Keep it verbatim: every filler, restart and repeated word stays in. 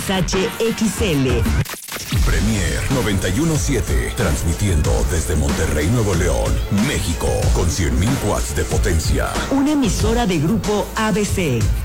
H X L. Premier noventa y uno punto siete, transmitiendo desde Monterrey, Nuevo León, México, con cien mil watts de potencia. Una emisora de Grupo A B C.